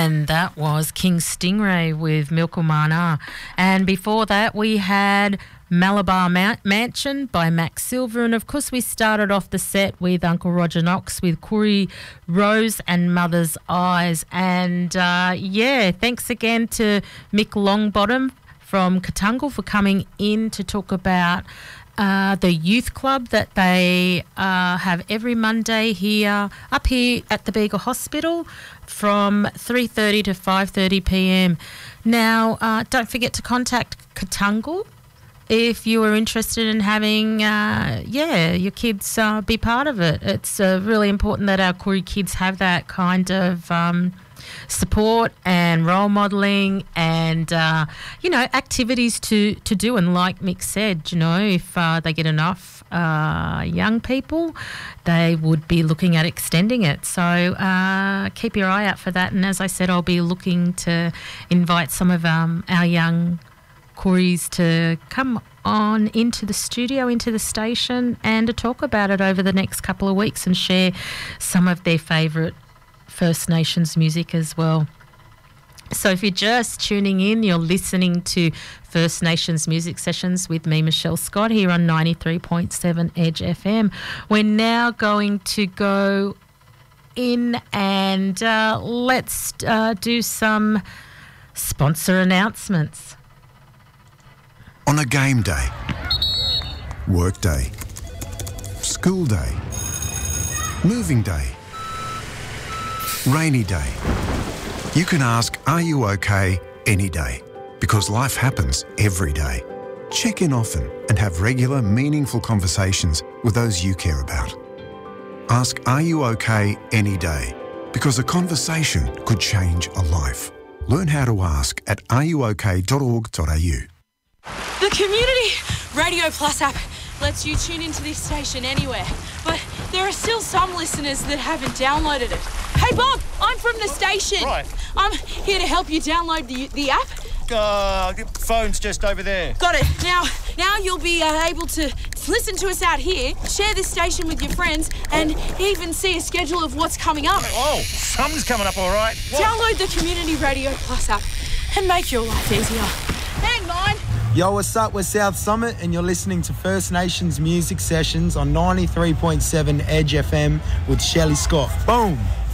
And that was King Stingray with Milkumana. And before that, we had Malabar Mansion by Max Silver. And, of course, we started off the set with Uncle Roger Knox with Koori Rose and Mother's Eyes. And, thanks again to Mick Longbottom from Katungal for coming in to talk about the youth club that they have every Monday up here at the Bega Hospital from 3:30 to 5:30 p.m. Now, don't forget to contact Katungal if you are interested in having, your kids be part of it. It's really important that our Koori kids have that kind of support and role modelling and, activities to do. And like Mick said, if they get enough young people, they would be looking at extending it. So keep your eye out for that. And as I said, I'll be looking to invite some of our young Kooris to come on into the studio, into the station, and to talk about it over the next couple of weeks and share some of their favourite First Nations music as well. So if you're just tuning in, you're listening to First Nations Music Sessions with me, Michelle Scott, here on 93.7 Edge FM. We're now going to go in and let's do some sponsor announcements. On a game day, work day, school day, moving day, rainy day, you can ask, are you okay, any day? Because life happens every day. Check in often and have regular, meaningful conversations with those you care about. Ask, are you okay, any day? Because a conversation could change a life. Learn how to ask at areyouok.org.au. The Community Radio Plus app lets you tune into this station anywhere, but there are still some listeners that haven't downloaded it. Hey Bob, I'm from the station. Right. I'm here to help you download the app. Phone's just over there. Got it. Now you'll be able to listen to us out here, share this station with your friends, and even see a schedule of what's coming up. Oh, something's coming up all right. What? Download the Community Radio Plus app and make your life easier. Hang on. Yo, what's up? We're South Summit and you're listening to First Nations Music Sessions on 93.7 Edge FM with Shelley Scott. Boom!